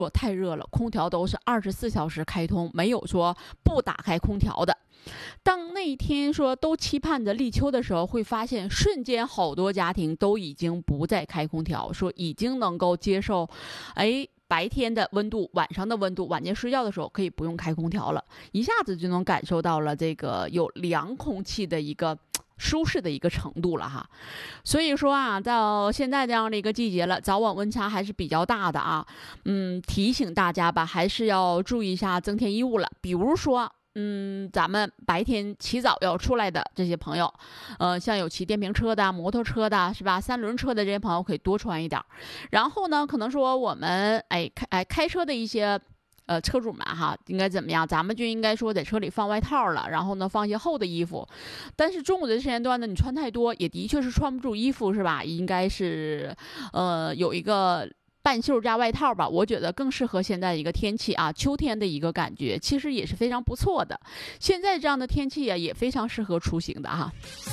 说太热了，空调都是24小时开通，没有说不打开空调的。当那天说都期盼着立秋的时候，会发现瞬间好多家庭都已经不再开空调，说已经能够接受，白天的温度，晚上的温度，晚间睡觉的时候可以不用开空调了，一下子就能感受到了这个有凉空气的一个舒适的一个程度了哈。所以说啊，到现在这样的一个季节了，早晚温差还是比较大的啊。提醒大家吧，还是要注意一下增添衣物了。比如说，咱们白天起早要出来的这些朋友，像有骑电瓶车的、摩托车的，是吧？三轮车的这些朋友可以多穿一点。然后呢，可能说我们开车的一些车主们哈，应该怎么样？咱们就应该说在车里放外套了，然后呢放一些厚的衣服。但是中午的时间段呢，你穿太多也的确是穿不住衣服，是吧？应该是有一个半袖加外套吧，我觉得更适合现在一个天气啊，秋天的一个感觉，其实也是非常不错的。现在这样的天气啊，也非常适合出行的哈。